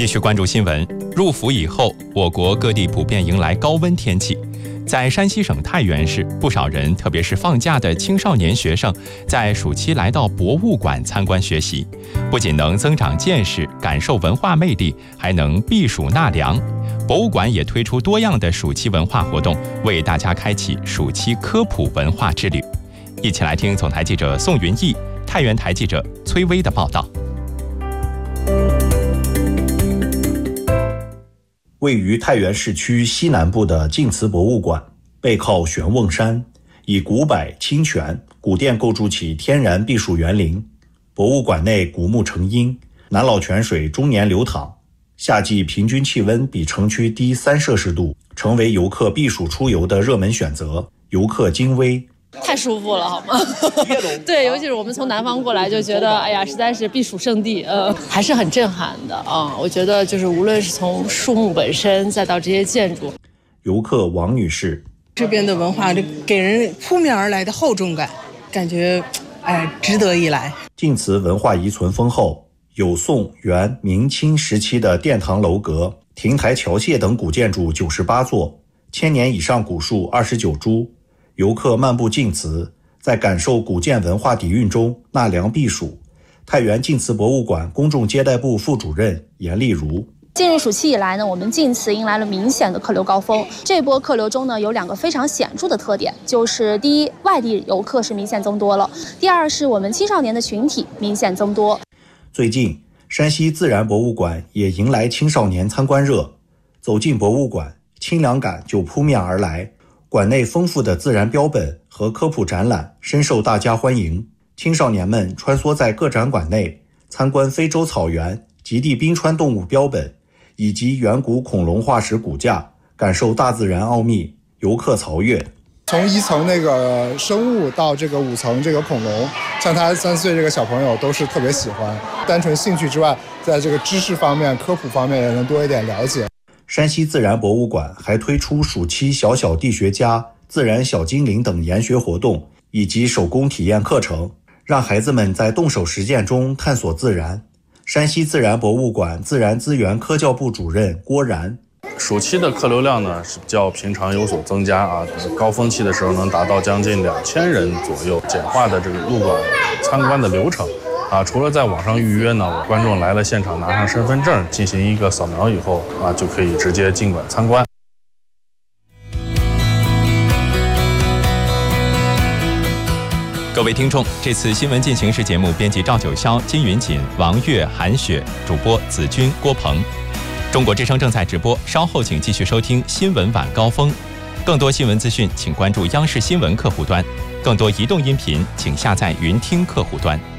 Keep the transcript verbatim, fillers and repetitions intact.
继续关注新闻。入伏以后，我国各地普遍迎来高温天气。在山西省太原市，不少人，特别是放假的青少年学生，在暑期来到博物馆参观学习，不仅能增长见识、感受文化魅力，还能避暑纳凉。博物馆也推出多样的暑期文化活动，为大家开启暑期科普文化之旅。一起来听总台记者宋云逸、太原台记者崔薇的报道。 位于太原市区西南部的晋祠博物馆，背靠玄瓮山，以古柏、清泉、古殿构筑起天然避暑园林。博物馆内古木成荫，南涝泉水终年流淌，夏季平均气温比城区低三摄氏度，成为游客避暑出游的热门选择。游客精微。 太舒服了，好吗？对，尤其是我们从南方过来，就觉得哎呀，实在是避暑胜地，呃，还是很震撼的啊、嗯！我觉得就是无论是从树木本身，再到这些建筑。 游客王女士， 这边的文化就给人扑面而来的厚重感，感觉哎值得一来。 晋祠文化遗存丰厚，有宋、元、明清时期的殿堂楼阁、亭台桥榭等古建筑九十八座，千年以上古树二十九株。游客漫步晋祠，在感受古建文化底蕴中纳凉避暑。太原晋祠博物馆公众接待部副主任严丽如， 进入暑期以来呢，我们晋祠迎来了明显的客流高峰。这波客流中呢，有两个非常显著的特点，就是第一，外地游客是明显增多了；第二，是我们青少年的群体明显增多。 最近，山西自然博物馆也迎来青少年参观热，走进博物馆，清凉感就扑面而来。馆内丰富的自然标本和科普展览深受大家欢迎，青少年们穿梭在各展馆内，参观非洲草原、极地冰川动物标本以及远古恐龙化石骨架，感受大自然奥秘，游客曹跃。 从一层那个生物到这个五层这个恐龙，像他三岁这个小朋友都是特别喜欢，单纯兴趣之外，在这个知识方面、科普方面也能多一点了解。 山西自然博物馆还推出暑期小小地学家、自然小精灵等研学活动，以及手工体验课程，让孩子们在动手实践中探索自然。山西自然博物馆自然资源科教部主任郭然， 暑期的客流量呢是较平常有所增加啊，高峰期的时候能达到将近两千人左右，简化的这个入馆参观的流程。啊，除了在网上预约呢，观众来了现场拿上身份证进行一个扫描以后啊，就可以直接进馆参观。 各位听众，这次新闻进行时节目编辑赵九霄、金云锦、王悦、韩雪，主播子君、郭鹏。中国之声正在直播，稍后请继续收听新闻晚高峰。更多新闻资讯，请关注央视新闻客户端；更多移动音频，请下载云听客户端。